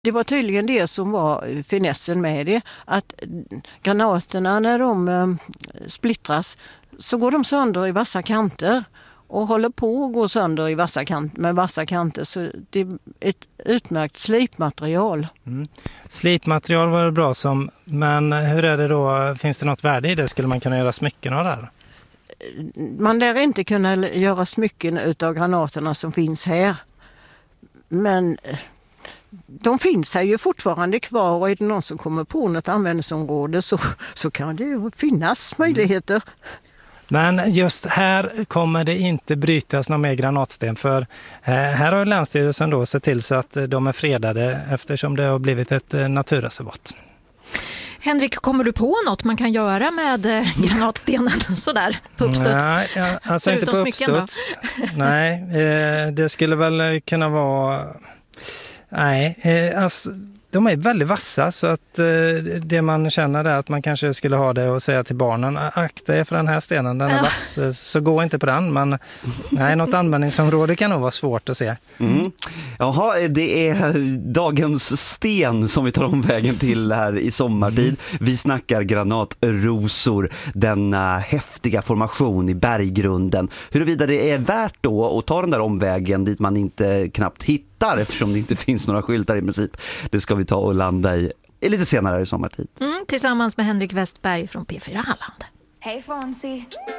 Det var tydligen det som var finessen med det, att granaterna när de splittras så går de sönder i vassa kanter och håller på att gå sönder i med vassa kanter, så det är ett utmärkt slipmaterial. Slipmaterial var det bra som, men hur är det då, finns det något värde i det? Skulle man kunna göra smycken av det här? Man lär inte kunna göra smycken utav granaterna som finns här, men de finns här ju fortfarande kvar, och är det någon som kommer på något användningsområde så kan det ju finnas möjligheter. Men just här kommer det inte brytas någon mer granatsten, för här har Länsstyrelsen då sett till så att de är fredade eftersom det har blivit ett naturreservat. Henrik, kommer du på något man kan göra med granatstenen sådär på uppstuds? Nej, alltså inte på uppstuds. Nej, det skulle väl kunna vara... Nej, alltså, de är väldigt vassa, så att det man känner är att man kanske skulle ha det och säga till barnen, akta er för den här stenen, den är vass, så gå inte på den. Men nej, något användningsområde kan nog vara svårt att se. Jaha, det är dagens sten som vi tar omvägen till här i sommartid. Vi snackar granatrosor, denna häftiga formation i berggrunden. Huruvida det är värt då att ta den där omvägen dit man inte knappt hittar, eftersom det inte finns några skyltar i princip. Det ska vi ta och landa i lite senare i sommartid. Tillsammans med Henrik Westberg från P4 Halland. Hej Fonzie!